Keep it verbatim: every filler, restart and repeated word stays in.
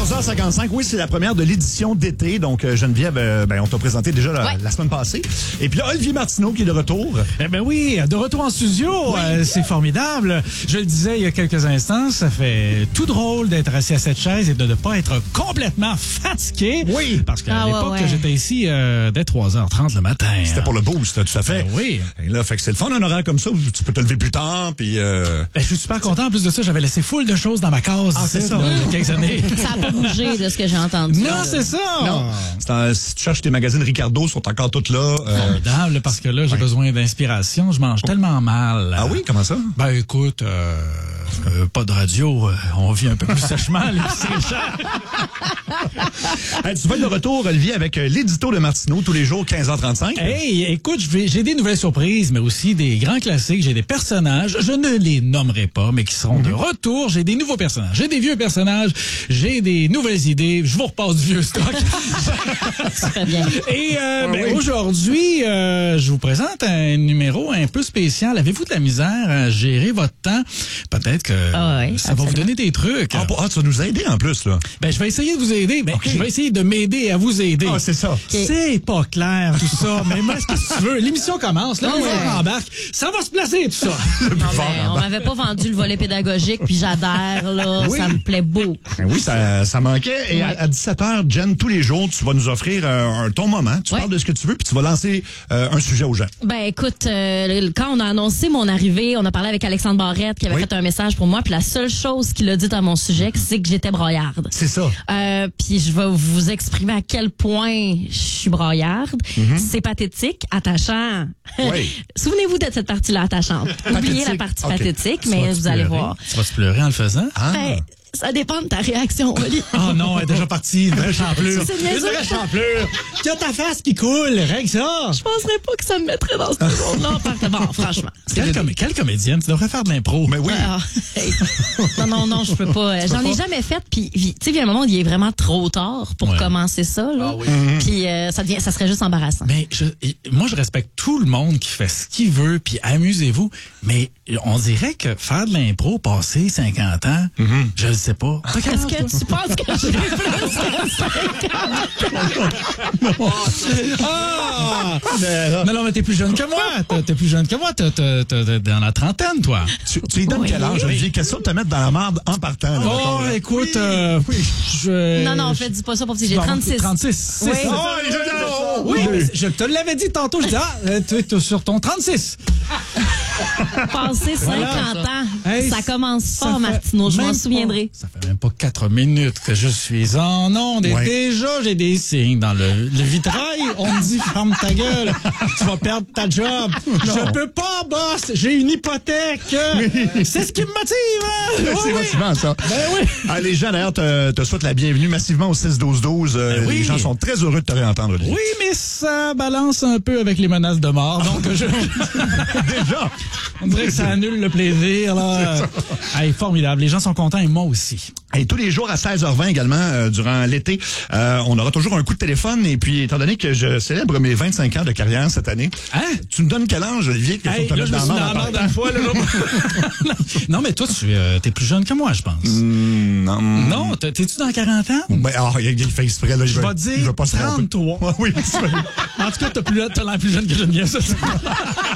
onze heures cinquante-cinq, oui, c'est la première de l'édition d'été. Donc, euh, Geneviève, euh, ben, on t'a présenté déjà la, ouais. la semaine passée. Et puis là, Olivier Martineau qui est de retour. Eh ben oui, de retour en studio, oui. euh, c'est formidable. Je le disais il y a quelques instants, ça fait tout drôle d'être assis à cette chaise et de ne pas être complètement fatigué. Oui. Parce qu'à ah, l'époque, ouais, ouais. j'étais ici euh, dès trois heures trente le matin. C'était pour le boost, tout à fait. Ben oui. Et là, fait que c'est le fun, un horaire comme ça, où tu peux te lever plus tard, puis... Euh... Ben, je suis super content. En plus de ça, j'avais laissé full de choses dans ma case. Ah, c'est ça. Là, il y a quelques années. Ça n'a pas bougé de ce que j'ai entendu. Non, c'est ça. Non. C'est un, si tu cherches tes magazines Ricardo, ils sont encore tous là. Euh... Formidable, parce que là, j'ai ouais. besoin besoin d'inspiration. Je mange tellement mal. Ah oui, comment ça? Ben, écoute, euh, euh, pas de radio. Euh, on vit un peu plus sèchement, les petits cher. Hey, tu vas être de retour, Olivier, avec l'édito de Martineau tous les jours, quinze heures trente-cinq. Hey, écoute, je vais- j'ai des nouvelles surprises, mais aussi des grands classiques. J'ai des personnages, je ne les nommerai pas, mais qui seront de retour. J'ai des nouveaux personnages, j'ai des vieux personnages, j'ai des nouvelles idées. Je vous repasse du vieux stock. Très bien. Et euh, Ah ben, oui. aujourd'hui, euh, je vous présente un numéro un peu spécial. Avez-vous de la misère à gérer votre temps? Peut-être que Ah ouais, ça va vous absolument. donner des trucs. Ah, pour- ah, tu vas nous aider en plus, là. Ben, je vais essayer de vous aider, mais Ok. je vais essayer de m'aider à vous aider. Ah, c'est ça. C'est pas clair, tout ça. Mais moi, qu'est-ce que tu veux? L'émission commence. Là, Ah on ouais. embarque. Ça va se placer, tout ça. Non, mais on m'avait pas vendu le volet pédagogique, puis j'adhère, là. Oui. Ça me plaît beaucoup. Ben oui, ça, ça manquait. Et à, à dix-sept heures, Jen, tous les jours, tu vas nous offrir un, un- ton moment. Tu Ouais. parles de ce que tu veux, puis tu vas lancer euh, un sujet aux gens. Ben écoute, euh, quand on a annoncé mon arrivée, on a parlé avec Alexandre Barrette qui avait Oui. fait un message pour moi, puis la seule chose qu'il a dit à mon sujet, c'est que j'étais broyarde. C'est ça. Euh, puis je vais vous exprimer à quel point je suis broyarde. C'est pathétique, attachant. Oui. Souvenez-vous de cette partie-là attachante. Oubliez la Pathétique. partie Ok. pathétique, Tu mais vas-tu vous allez pleurer? voir. Tu vas te pleurer en le faisant? Ah. Ben, ça dépend de ta réaction, Oli. Oh non, elle est déjà partie. Une vraie champlure. C'est Une niaiseux. vraie champlure. Tu as ta face qui coule. Règle ça. Je penserais pas que ça me mettrait dans ce monde-là. Bon, franchement. Quelle, com- quelle comédienne? Tu devrais faire de l'impro. Mais oui. Ah, hey. Non, non, non, je peux pas. Euh, J'en ai jamais fait. Puis, tu sais, il y a un moment où il est vraiment trop tard pour Ouais. commencer ça. Là. Puis euh, ça devient, ça serait juste embarrassant. Mais je, et- moi, je respecte tout le monde qui fait ce qu'il veut, puis amusez-vous. Mais on dirait que faire de l'impro, passer cinquante ans, je ne sais pas. T'as quel Est-ce âge, que toi? tu penses que j'ai plus que cinquante? Ah! Non, non, mais t'es plus jeune que moi. T'es- T'es plus jeune que moi. T'es t'es- t'es- t'es dans la trentaine, toi. Tu, tu lui donnes Oui. quel âge, Olivier? Question de te mettre dans la merde en partant. là, Oh, mettons, là. écoute, euh, je... Non, non, en fait, dis pas ça pour petit. J'ai Tu vas avoir trente-six. trente-six. C'est Oui. ça. Oh, les jeunes garçons! Oui, mais je te l'avais dit tantôt. Je dis, ah, euh, tu es sur ton trente-six. Passé cinquante ans. Hey, ça commence ça fort, fait Martineau. Je m'en même souviendrai. pas- Ça fait même pas quatre minutes que je suis en onde et Ouais. déjà j'ai des signes dans le, le vitrail. On me dit ferme ta gueule, tu vas perdre ta job. Je peux pas, boss, j'ai une hypothèque. C'est ce qui me motive. Hein? C'est Oui, oui. motivant, ça. Ben oui. Ah, les gens, d'ailleurs, te, te souhaitent la bienvenue massivement au six douze douze. Euh, Ben oui. Les gens sont très heureux de te réentendre, Olivier. Oui, mais ça balance un peu avec les menaces de mort. Donc, je, Déjà. on dirait que ça annule le plaisir. Là. Hey, formidable. Les gens sont contents et moi aussi. Et tous les jours à seize heures vingt également, euh, durant l'été, euh, on aura toujours un coup de téléphone. Et puis, étant donné que je célèbre mes vingt-cinq ans de carrière cette année, Hein? tu me donnes quel âge, Olivier, que Hey, faut te là, je mettre me dans suis la dans la merde en merde une fois. Là, non, mais toi, tu euh, es plus jeune que moi, je pense. Mm, non. Non, t'es- t'es-tu dans quarante ans? Ben, ah, il il fait exprès, là. Je veut- vais dire il veut pas se tromper. trente-trois. Ah oui, c'est vrai. En tout cas, t'as plus- t'as l'air plus jeune que Geneviève, ça.